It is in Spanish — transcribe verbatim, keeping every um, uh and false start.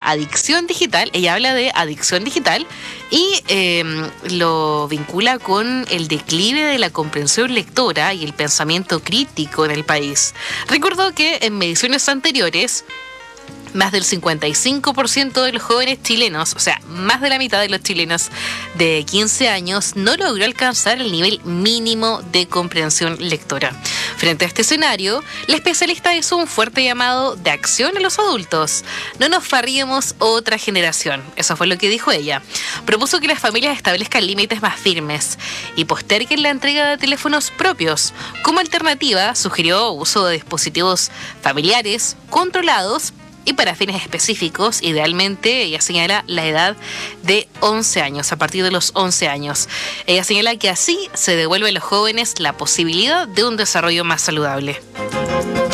adicción digital. Ella habla de adicción digital y eh, lo vincula con el declive de la comprensión lectora y el pensamiento crítico en el país. Recordó que en mediciones anteriores, más del cincuenta y cinco por ciento de los jóvenes chilenos, o sea, más de la mitad de los chilenos de quince años, no logró alcanzar el nivel mínimo de comprensión lectora. Frente a este escenario, la especialista hizo un fuerte llamado de acción a los adultos. No nos farriemos otra generación. Eso fue lo que dijo ella. Propuso que las familias establezcan límites más firmes y posterguen la entrega de teléfonos propios. Como alternativa, sugirió uso de dispositivos familiares controlados y para fines específicos. Idealmente, ella señala la edad de once años, a partir de los once años. Ella señala que así se devuelve a los jóvenes la posibilidad de un desarrollo más saludable.